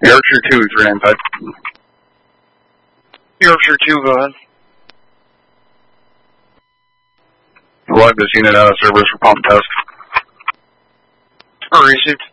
Yorkshire 2, 395. Yorkshire 2, go ahead. Log this unit out of service for pump test. Received.